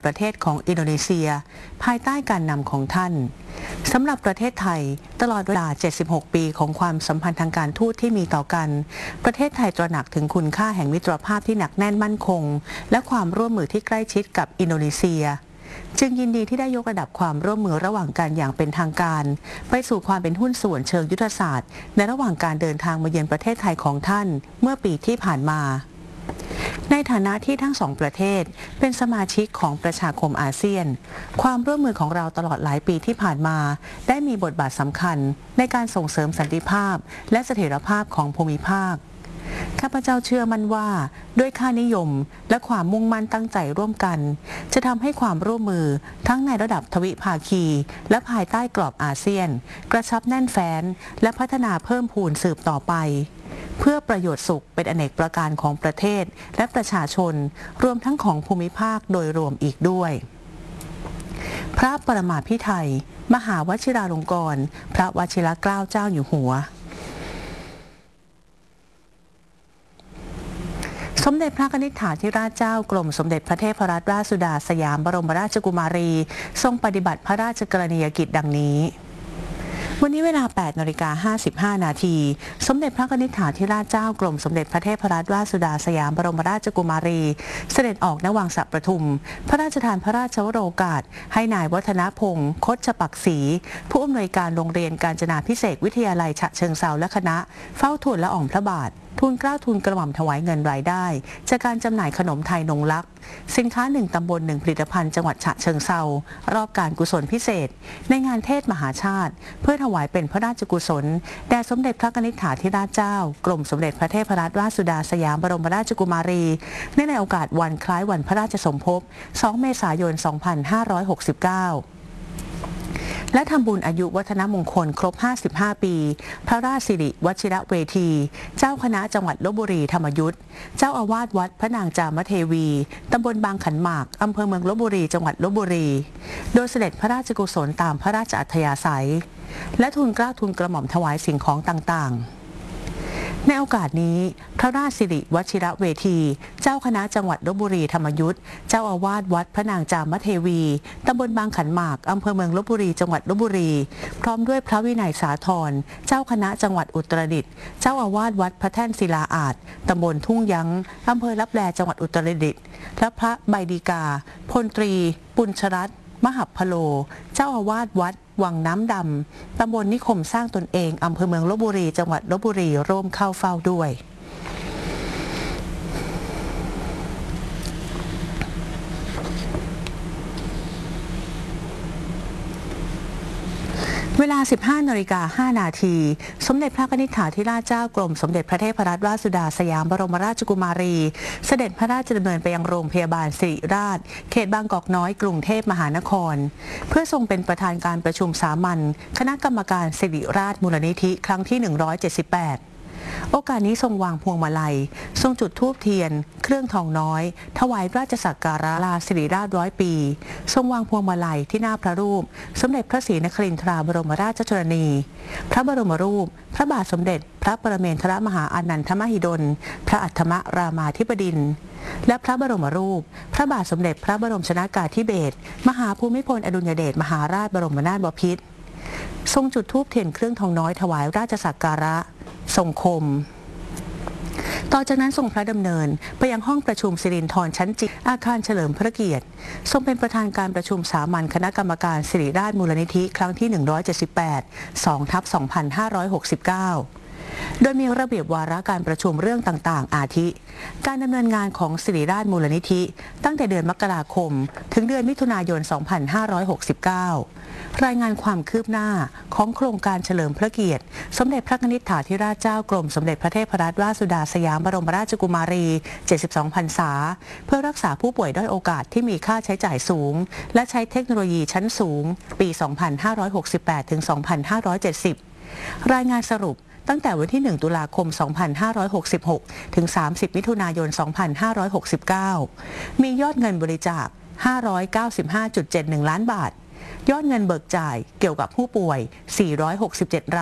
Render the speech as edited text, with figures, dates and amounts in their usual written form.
ประเทศของอินโดนีเซียภายใต้การนำของท่านสำหรับประเทศไทยตลอดเวลา 76 ปีของความสัมพันธ์ทางการทูตที่มีต่อกันประเทศไทยตระหนักถึงคุณค่าแห่งมิตรภาพที่หนักแน่นมั่นคงและความร่วมมือที่ใกล้ชิดกับอินโดนีเซียจึงยินดีที่ได้ยกระดับความร่วมมือระหว่างกันอย่างเป็นทางการไปสู่ความเป็นหุ้นส่วนเชิงยุทธศาสตร์ในระหว่างการเดินทางมาเยือนประเทศไทยของท่านเมื่อปีที่ผ่านมาในฐานะที่ทั้งสองประเทศเป็นสมาชิกของประชาคมอาเซียนความร่วมมือของเราตลอดหลายปีที่ผ่านมาได้มีบทบาทสำคัญในการส่งเสริมสันติภาพและเสถียรภาพของภูมิภาคข้าพเจ้าเชื่อมั่นว่าด้วยค่านิยมและความมุ่งมั่นตั้งใจร่วมกันจะทำให้ความร่วมมือทั้งในระดับทวิภาคีและภายใต้กรอบอาเซียนกระชับแน่นแฟ้นและพัฒนาเพิ่มพูนสืบต่อไปเพื่อประโยชน์สุขเป็นอเนกประการของประเทศและประชาชนรวมทั้งของภูมิภาคโดยรวมอีกด้วยพระปรมาภิไธยมหาวชิราลงกรณ์พระวชิรเกล้าเจ้าอยู่หัวสมเด็จพระกนิษฐาธิราชเจ้ากรมสมเด็จพระเทพรัตนราชสุดาสยามบรมราชกุมารีทรงปฏิบัติพระราชกรณียกิจดังนี้วันนี้เวลา 8:55 นาทีสมเด็จพระกนิษฐาธิราชเจ้ากรมสมเด็จพระเทพรัตนราชสุดาสยามบรมราชกุมารีเสด็จออกณวังสัปทุมพระราชทานพระราชวโรกาสให้นายวัฒนพงศ์คชปักศรีผู้อำนวยการโรงเรียนกาญจนาภิเษกวิทยาลัยฉะเชิงเทราและคณะเฝ้าทูลละอองพระบาททูลเกล้าทูลกระหม่อมถวายเงินรายได้จากการจำหน่ายขนมไทยนงลักษณ์สินค้า1 ตำบล 1 ผลิตภัณฑ์จังหวัดฉะเชิงเทรารอบการกุศลพิเศษในงานเทศมหาชาติเพื่อถวายเป็นพระราชกุศลแด่สมเด็จพระกนิษฐาธิราชเจ้ากรมสมเด็จพระเทพรัตนราชสุดาสยามบรมราชกุมารีในโอกาสวันคล้ายวันพระราชสมภพ 2 เมษายน 2569และทำบุญอายุวัฒนมงคลครบ 55 ปี พระราชสิริวชิรเวทีเจ้าคณะจังหวัดลพบุรีธรรมยุทธเจ้าอาวาสวัดพระนางจามเทวีตำบลบางขันหมากอำเภอเมืองลพบุรีจังหวัดลพบุรีโดยเสด็จพระราชกุศลตามพระราชอัธยาศัยและทูลเกล้าทูลกระหม่อมถวายสิ่งของต่างๆในโอกาสนี้พระราชสิริวชิรเวทีเจ้าคณะจังหวัดลพบุรีธรรมยุทธเจ้าอาวาสวัดพระนางจามเทวีตำบลบางขันหมากอำเภอเมืองลพบุรีจังหวัดลพบุรีพร้อมด้วยพระวินัยสาธรเจ้าคณะจังหวัดอุตรดิตถ์เจ้าอาวาสวัดพระแท่นศิลาอาจตำบลทุ่งยั้งอำเภอลับแลจังหวัดอุตรดิตถ์และพระใบดีกาพลตรีปุญชรัตน์มหัพพโลเจ้าอาวาสวัดวังน้ำดำตำบลนิคมสร้างตนเองอำเภอเมืองลพบุรีจังหวัดลพบุรีร่วมเข้าเฝ้าด้วยเวลา 15:05 นาทีสมเด็จพระกนิษฐาธิราชเจ้ากรมสมเด็จพระเทพรัตนราชสุดาสยามบรมราชกุมารีเสด็จพระราชดำเนินไปยังโรงพยาบาลศิริราชเขตบางกอกน้อยกรุงเทพมหานครเพื่อทรงเป็นประธานการประชุมสามัญคณะกรรมการศิริราชมูลนิธิครั้งที่ 178โอกาสนี้ทรงวางพวงมาลัยทรงจุดธูปเทียนเครื่องทองน้อยถวายราชสักการะลาศิริราช100 ปีทรงวางพวงมาลัยที่หน้าพระรูปสมเด็จพระศรีนครินทราบรมราชชนนีพระบรมรูปพระบาทสมเด็จพระปรเมนทรมหาอานันทมหิดลพระอัฏฐมรามาธิบดินทร์และพระบรมรูปพระบาทสมเด็จพระบรมชนกาธิเบศรมหาภูมิพลอดุลยเดชมหาราชบรมนาถบพิตรทรงจุดธูปเทียนเครื่องทองน้อยถวายราชสักการะทรงคมต่อจากนั้นทรงพระดำเนินไปยังห้องประชุมสิรินธรชั้นจีอาคารเฉลิมพระเกียรติทรงเป็นประธานการประชุมสามัญคณะกรรมการศิริราชมูลนิธิครั้งที่ 178 2/2569โดยมีระเบียบวาระการประชุมเรื่องต่างๆอาทิการดำเนินงานของศิริราชมูลนิธิตั้งแต่เดือนมกราคมถึงเดือนมิถุนายน 2569รายงานความคืบหน้าของโครงการเฉลิมพระเกียรติสมเด็จพระกนิษฐาธิราชเจ้ากรมสมเด็จพระเทพรัตนราชสุดาสยามบรมราชกุมารี 72 พรรษาเพื่อรักษาผู้ป่วยด้อยโอกาสที่มีค่าใช้จ่ายสูงและใช้เทคโนโลยีชั้นสูงปี 2568 ถึง 2570 รายงานสรุปตั้งแต่วันที่ 1 ตุลาคม 2566 ถึง 30 มิถุนายน 2569 มียอดเงินบริจาค 595.71 ล้านบาทยอดเงินเบิกจ่ายเกี่ยวกับผู้ป่วย 467 ราย